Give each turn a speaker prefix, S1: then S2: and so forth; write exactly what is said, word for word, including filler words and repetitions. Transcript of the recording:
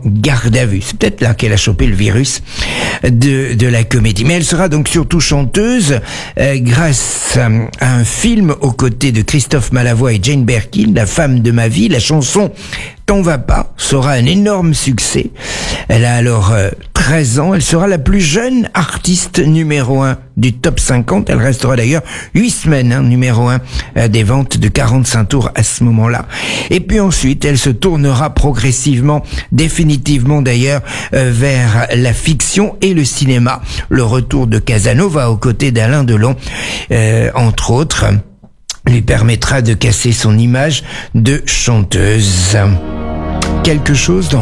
S1: garde à vue. C'est peut-être là qu'elle a chopé le virus de, de la comédie. Mais elle sera donc surtout chanteuse euh, grâce à un film aux côtés de Christophe Malavoie et Jane Birkin, La femme de ma vie. La chanson T'en vas pas sera un énorme succès. Elle a alors euh, treize ans. Elle sera la plus jeune artiste numéro un du top cinquante. Elle restera d'ailleurs huit semaines hein, numéro un euh, des ventes de quarante-cinq tours à ce moment-là. Et puis ensuite, elle se tournera progressivement, définitivement d'ailleurs, euh, vers la fiction et le cinéma. Le retour de Casanova aux côtés d'Alain Delon, euh, entre autres, lui permettra de casser son image de chanteuse. Quelque chose dans